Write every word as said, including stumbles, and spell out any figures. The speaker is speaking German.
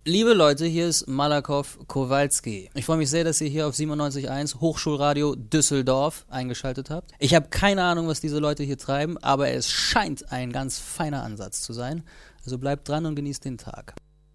Liebe Leute, hier ist Malakoff Kowalski. Ich freue mich sehr, dass ihr hier auf siebenundneunzig Komma eins Hochschulradio Düsseldorf eingeschaltet habt. Ich habe keine Ahnung, was diese Leute hier treiben, aber es scheint ein ganz feiner Ansatz zu sein. Also bleibt dran und genießt den Tag.